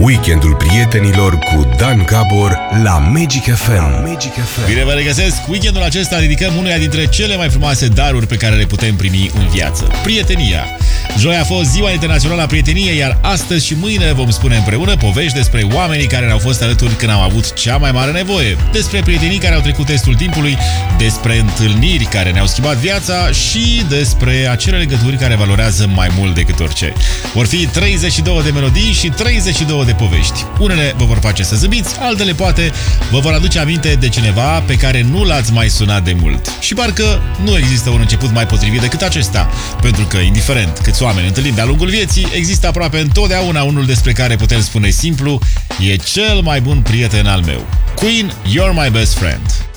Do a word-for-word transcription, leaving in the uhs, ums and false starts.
Weekendul prietenilor cu Dan Gabor la Magic F M. Magic F M. Bine vă regăsesc! Weekendul acesta ridicăm unuia dintre cele mai frumoase daruri pe care le putem primi în viață. Prietenia. Joi a fost Ziua Internațională a Prieteniei, iar astăzi și mâine vom spune împreună povești despre oamenii care ne-au fost alături când am avut cea mai mare nevoie, despre prietenii care au trecut testul timpului, despre întâlniri care ne-au schimbat viața și despre acele legături care valorează mai mult decât orice. Vor fi treizeci și două de melodii și treizeci și două de povești. Unele vă vor face să zâmbiți, altele poate vă vor aduce aminte de cineva pe care nu l-ați mai sunat de mult. Și parcă nu există un început mai potrivit decât acesta, pentru că, indiferent câți oameni întâlnim de-a lungul vieții, există aproape întotdeauna unul despre care putem spune simplu: e cel mai bun prieten al meu. Queen, You're My Best Friend.